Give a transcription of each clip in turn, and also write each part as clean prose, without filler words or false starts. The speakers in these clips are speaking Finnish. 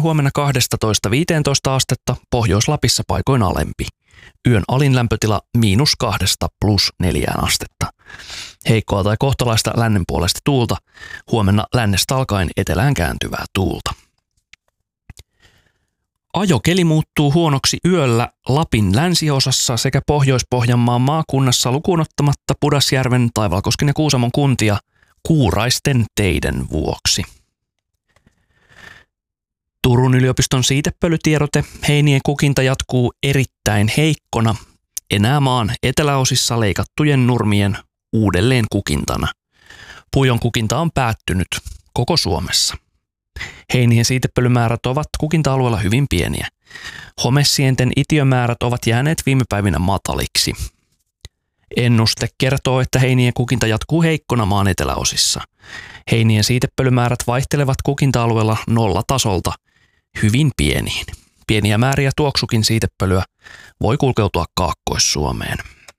huomenna 12–15 astetta, Pohjois-Lapissa paikoin alempi. Yön alin lämpötila -2 +4 astetta. Heikkoa tai kohtalaista lännenpuoleista tuulta, huomenna lännestä alkaen etelään kääntyvää tuulta. Ajokeli muuttuu huonoksi yöllä Lapin länsiosassa sekä Pohjois-Pohjanmaan maakunnassa lukuun ottamatta Pudasjärven, Taivalkosken ja Kuusamon kuntia kuuraisten teiden vuoksi. Turun yliopiston siitepölytiedote: heinien kukinta jatkuu erittäin heikkona, enää maan eteläosissa leikattujen nurmien uudelleen kukintana. Pujon kukinta on päättynyt koko Suomessa. Heinien siitepölymäärät ovat kukinta-alueella hyvin pieniä. Homesienten itiömäärät ovat jääneet viime päivinä mataliksi. Ennuste kertoo, että heinien kukinta jatkuu heikkona maan eteläosissa. Heinien siitepölymäärät vaihtelevat kukinta-alueella nollatasolta hyvin pieniin. Pieniä määriä tuoksukin siitepölyä voi kulkeutua Kaakkois-Suomeen.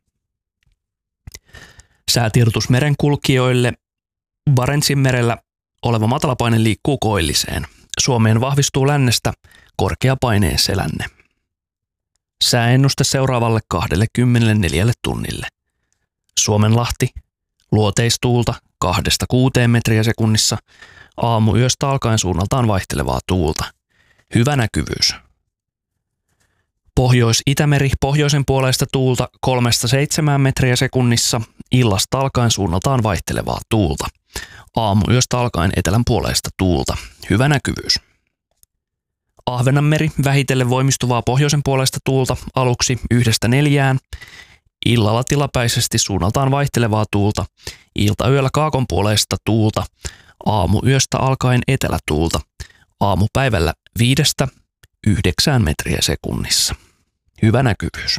Säätiedotus merenkulkijoille: Barentsinmerellä oleva matalapaine liikkuu koilliseen. Suomeen vahvistuu lännestä korkeapaineen selänne. Sääennuste seuraavalle 24 tunnille. Suomenlahti, luoteistuulta 2–6 metriä sekunnissa, aamuyöstä alkaen suunnaltaan vaihtelevaa tuulta. Hyvä näkyvyys. Pohjois-Itämeri, pohjoisen puoleista tuulta 3–7 metriä sekunnissa, illasta alkaen suunnaltaan vaihtelevaa tuulta. Aamuyöstä alkaen etelän puoleista tuulta. Hyvä näkyvyys. Ahvenanmeri, vähitellen voimistuvaa pohjoisen puoleista tuulta aluksi 1–4, illalla tilapäisesti suunnaltaan vaihtelevaa tuulta, iltayöllä kaakon puoleista tuulta, aamuyöstä alkaen etelätuulta, aamupäivällä 5–9 metriä sekunnissa. Hyvä näkyvyys.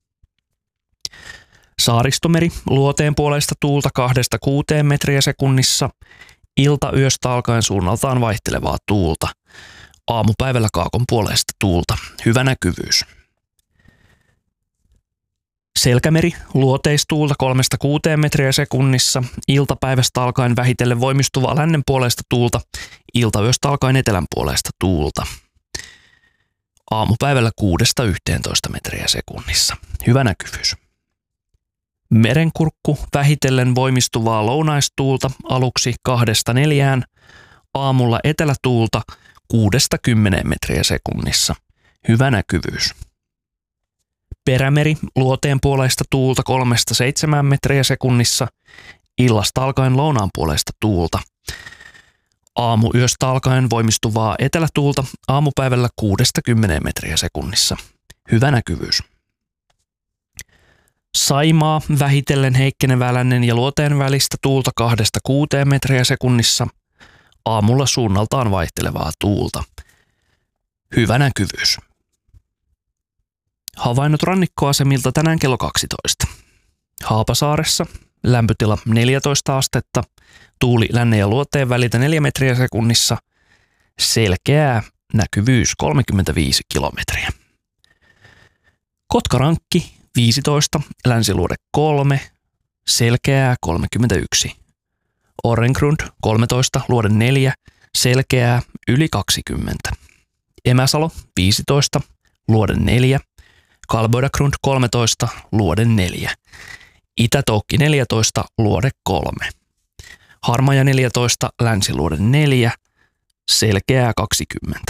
Saaristomeri, luoteen puoleista tuulta 2–6 metriä sekunnissa, iltayöstä alkaen suunnaltaan vaihtelevaa tuulta, aamupäivällä kaakon puoleista tuulta. Hyvä näkyvyys. Selkämeri, luoteistuulta 3–6 metriä sekunnissa, iltapäivästä alkaen vähitellen voimistuvaa lännen puoleista tuulta, iltayöstä alkaen etelän puoleista tuulta. Aamupäivällä 6–11 metriä sekunnissa. Hyvä näkyvyys. Merenkurkku, vähitellen voimistuvaa lounaistuulta aluksi 2–4, aamulla etelätuulta 6–10 metriä sekunnissa. Hyvä näkyvyys. Perämeri, luoteen puoleista tuulta 3–7 metriä sekunnissa, illasta alkaen lounaan puoleista tuulta. Aamuyöstä alkaen voimistuvaa etelätuulta, aamupäivällä 6–10 metriä sekunnissa. Hyvä näkyvyys. Saimaa, vähitellen heikkenevää lännen ja luoteen välistä tuulta 2–6 metriä sekunnissa, aamulla suunnaltaan vaihtelevaa tuulta. Hyvä näkyvyys. Havainnot rannikkoasemilta tänään kello 12. Haapasaaressa lämpötila 14 astetta, tuuli lännen ja luoteen väliltä 4 metriä sekunnissa, selkeää näkyvyys 35 kilometriä. Kotkarankki 15, länsiluode 3, selkeää 31. Orrengrund 13, luode 4, selkeää yli 20. Emäsalo 15, luode 4, Kalboidagrund 13, luode 4. Itätoukki 14, luode 3. Harmaja 14, länsiluode 4, selkeää 20.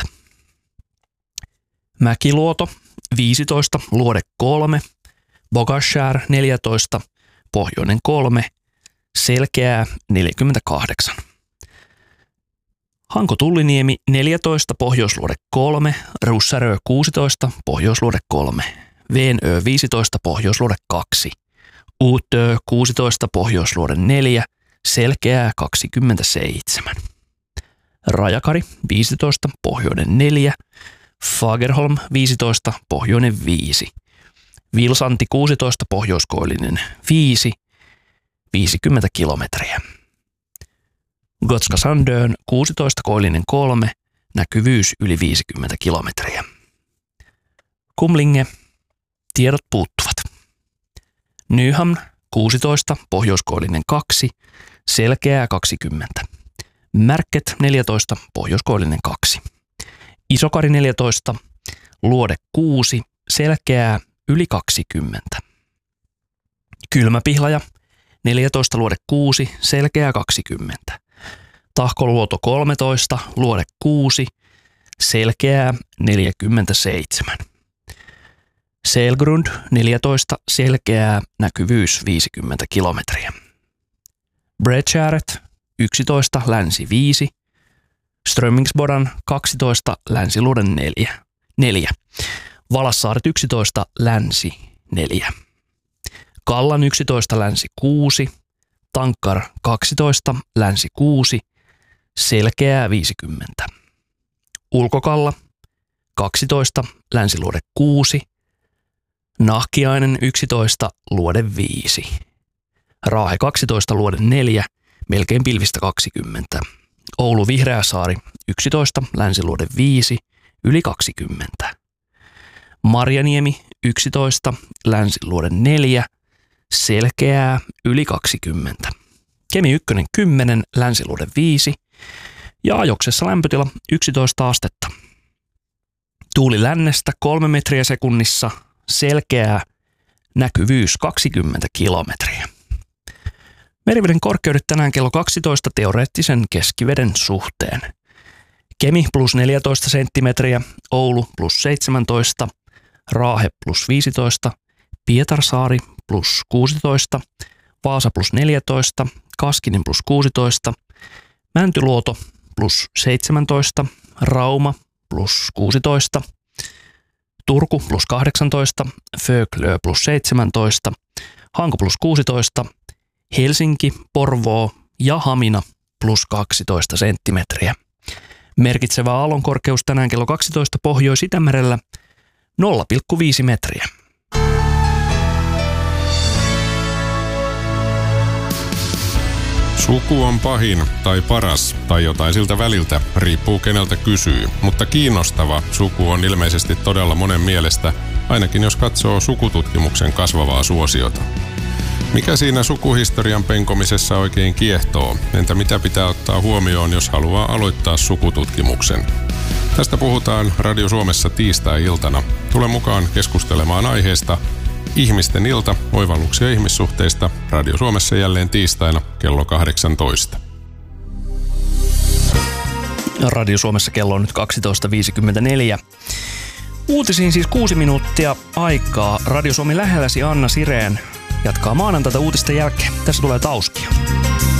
Mäkiluoto 15, luode 3, Bogashär 14, pohjoinen 3, selkeää 48. Hanko-Tulliniemi 14, pohjoisluode 3, Russärö 16, pohjoisluode 3, Veenö 15, pohjoisluode 2, Uutö 16, pohjoisluode 4, selkeää 27. Rajakari 15, pohjoinen 4, Fagerholm 15, pohjoinen 5, Vilsanti 16, pohjoiskoillinen 5, 50 kilometriä. Gotska Sandön 16, koillinen 3, näkyvyys yli 50 kilometriä. Kumlinge, tiedot puuttuvat. Nyhamn 16, pohjoiskoillinen 2, selkeää 20. Märket 14, pohjoiskoillinen 2. Isokari 14, luode 6, selkeää yli 20. Kylmäpihlaja 14, luode 6, selkeää 20. Tahkoluoto 13, luode 6, selkeää 47. Selgrund 14, selkeää näkyvyys 50 kilometriä. Bredskäret 11, länsi 5. Strömmingsbodan 12, länsiluode 4. Valassaaret 11, länsi 4. Kallan 11, länsi 6. Tankkar 12, länsi 6. Selkeää 50. Ulkokalla 12, länsiluode 6. Nahkiainen 11, luode 5. Raahe 12, luode 4, melkein pilvistä 20. Oulu Vihreäsaari 11, länsiluode 5, yli 20. Marjaniemi 11, länsiluode 4, selkeää yli 20. Kemi 1 10, länsiluode 5 ja Ajoksessa lämpötila 11 astetta. Tuuli lännestä 3 metriä sekunnissa, selkeää näkyvyys 20 kilometriä. Meriveden korkeudet tänään kello 12 teoreettisen keskiveden suhteen. Kemi plus 14 senttimetriä, Oulu plus 17, Raahe plus 15, Pietarsaari plus 16, Vaasa plus 14, Kaskinen plus 16, Mäntyluoto plus 17, Rauma plus 16, Turku plus 18, Föglö plus 17, Hanko plus 16, Helsinki, Porvoo ja Hamina plus 12 senttimetriä. Merkitsevä aallonkorkeus tänään kello 12 Pohjois-Itämerellä 0,5 metriä. Suku on pahin tai paras tai jotain siltä väliltä, riippuu keneltä kysyy. Mutta kiinnostava suku on ilmeisesti todella monen mielestä, ainakin jos katsoo sukututkimuksen kasvavaa suosiota. Mikä siinä sukuhistorian penkomisessa oikein kiehtoo? Entä mitä pitää ottaa huomioon, jos haluaa aloittaa sukututkimuksen? Tästä puhutaan Radio Suomessa tiistai-iltana. Tule mukaan keskustelemaan aiheesta Ihmisten ilta, oivalluksia ihmissuhteista. Radio Suomessa jälleen tiistaina kello 18. Radio Suomessa kello on nyt 12.54. Uutisiin siis 6 minuuttia aikaa. Radio Suomi lähelläsi Anna Sireen jatkaa maanantaita uutisten jälkeen. Tässä tulee Tauskia.